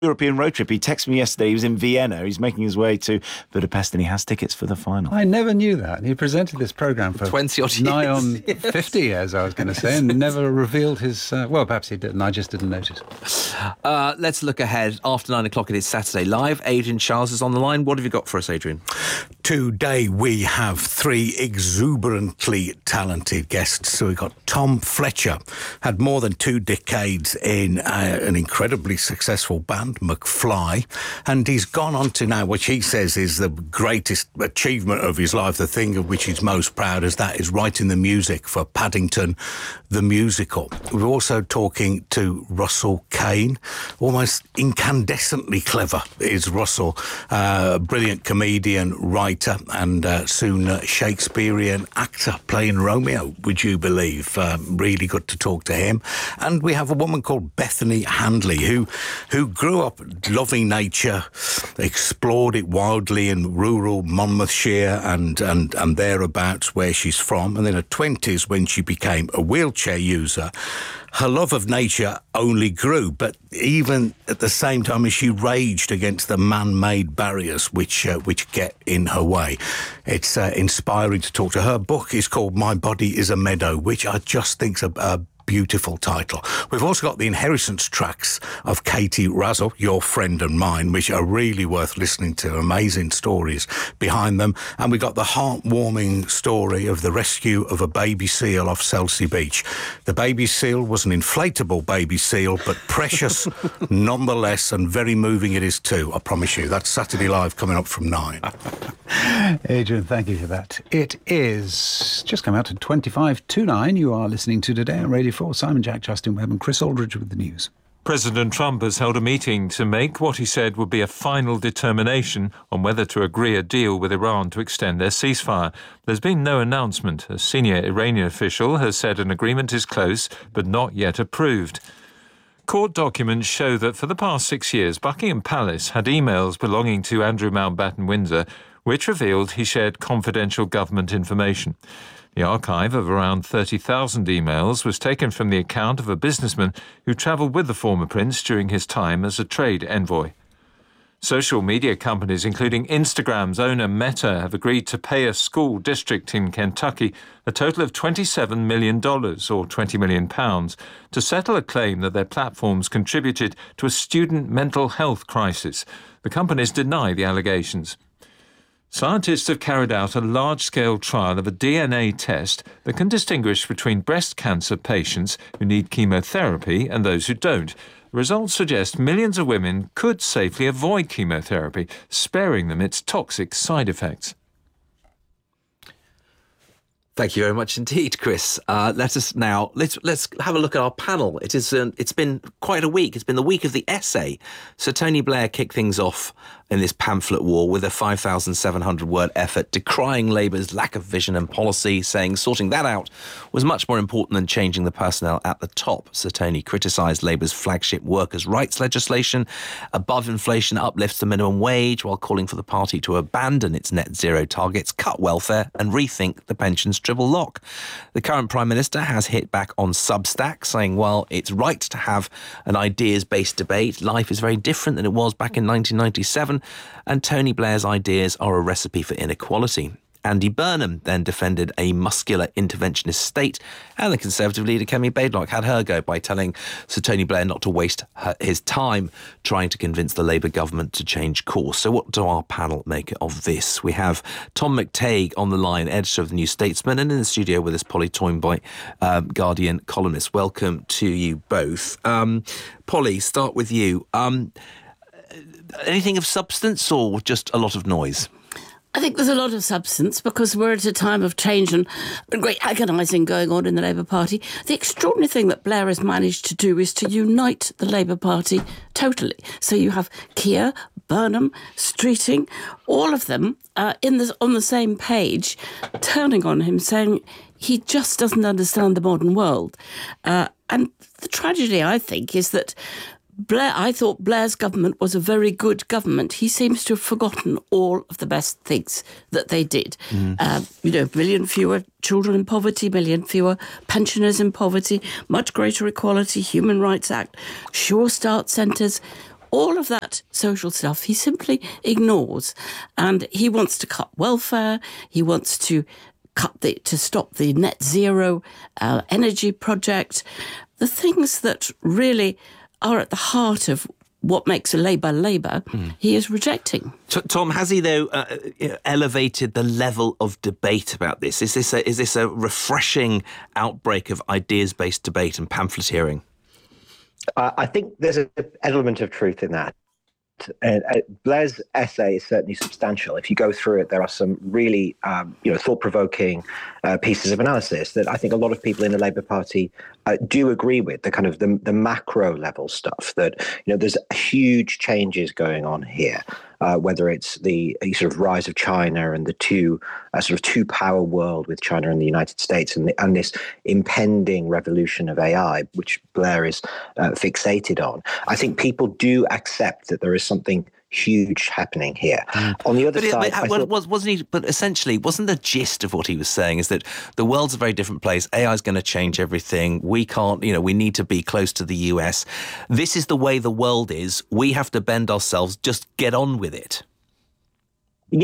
European road trip. He texted me yesterday. He was in Vienna. He's making his way to Budapest, and he has tickets for the final. I never knew that. He presented this programme for 20 odd years. Nigh on 50 years, I was going to say, and never revealed his... well, perhaps he did, and I just didn't notice. Let's look ahead. After 9 o'clock, it is Saturday Live. Adrian Charles is on the line. What have you got for us, Adrian? Today we have 3 exuberantly talented guests. So we've got Tom Fletcher, had more than 2 decades in an incredibly successful band, McFly, and he's gone on to now, which he says is the greatest achievement of his life, the thing of which he's most proud, as that is writing the music for Paddington the Musical. We're also talking to Russell Kane, almost incandescently clever is Russell, brilliant comedian, writer, and soon Shakespearean actor playing Romeo, would you believe? Really good to talk to him. And we have a woman called Bethany Handley, who grew up loving nature, explored it wildly in rural Monmouthshire and thereabouts where she's from. And in her 20s, when she became a wheelchair user, her love of nature only grew, but even at the same time as she raged against the man-made barriers which get in her way. It's inspiring to talk to her. Her book is called My Body is a Meadow, which I just think's a beautiful title. We've also got the inheritance tracks of Katie Razzle, your friend and mine, which are really worth listening to. Amazing stories behind them. And we got the heartwarming story of the rescue of a baby seal off Selsey Beach. The baby seal was an inflatable baby seal, but precious nonetheless, and very moving it is too, I promise you. That's Saturday Live coming up from 9. Adrian, thank you for that. It is just come out to 25 to 9. You are listening to Today on Radio 4. Simon Jack, Justin Webb and Chris Aldridge with the news. President Trump has held a meeting to make what he said would be a final determination on whether to agree a deal with Iran to extend their ceasefire. There's been no announcement. A senior Iranian official has said an agreement is close but not yet approved. Court documents show that for the past 6 years, Buckingham Palace had emails belonging to Andrew Mountbatten Windsor, which revealed he shared confidential government information. The archive of around 30,000 emails was taken from the account of a businessman who travelled with the former prince during his time as a trade envoy. Social media companies, including Instagram's owner Meta, have agreed to pay a school district in Kentucky a total of $27 million, or £20 million, to settle a claim that their platforms contributed to a student mental health crisis. The companies deny the allegations. Scientists have carried out a large-scale trial of a DNA test that can distinguish between breast cancer patients who need chemotherapy and those who don't. The results suggest millions of women could safely avoid chemotherapy, sparing them its toxic side effects. Thank you very much indeed, Chris. Let's have a look at our panel. It's been quite a week. It's been the week of the essay. So Tony Blair kicked things off in this pamphlet war with a 5,700-word effort decrying Labour's lack of vision and policy, saying sorting that out was much more important than changing the personnel at the top. So Tony criticised Labour's flagship workers' rights legislation, above inflation uplifts the minimum wage, while calling for the party to abandon its net zero targets, cut welfare and rethink the pensions triple lock. The current Prime Minister has hit back on Substack, saying, well, it's right to have an ideas-based debate. Life is very different than it was back in 1997, and Tony Blair's ideas are a recipe for inequality. Andy Burnham then defended a muscular interventionist state, and the Conservative leader Kemi Badenoch had her go by telling Sir Tony Blair not to waste his time trying to convince the Labour government to change course. So what do our panel make of this? We have Tom McTague on the line, editor of The New Statesman, and in the studio with us, Polly Toynbee, Guardian columnist. Welcome to you both. Polly, start with you. Anything of substance or just a lot of noise? I think there's a lot of substance because we're at a time of change and great agonising going on in the Labour Party. The extraordinary thing that Blair has managed to do is to unite the Labour Party totally. So you have Keir, Burnham, Streeting, all of them on the same page, turning on him, saying he just doesn't understand the modern world. And the tragedy, I think, is that I thought Blair's government was a very good government. He seems to have forgotten all of the best things that they did. Million fewer children in poverty, million fewer pensioners in poverty, much greater equality, Human Rights Act, Sure Start centres. All of that social stuff he simply ignores. And he wants to cut welfare. He wants to stop the net zero energy project. The things that really are at the heart of what makes a Labour, he is rejecting. Tom, has he, though, elevated the level of debate about this? Is this a refreshing outbreak of ideas-based debate and pamphleteering? I think there's an element of truth in that. Blair's essay is certainly substantial. If you go through it, there are some really, thought-provoking pieces of analysis that I think a lot of people in the Labour Party do agree with. The kind of the macro level stuff that there's huge changes going on here. Whether it's the sort of rise of China and the two-power world with China and the United States, and this impending revolution of AI, which Blair is fixated on. I think people do accept that there is something huge happening here. On the other side, but essentially, wasn't the gist of what he was saying is that the world's a very different place. AI is going to change everything. We can't, we need to be close to the US. This is the way the world is. We have to bend ourselves. Just get on with it.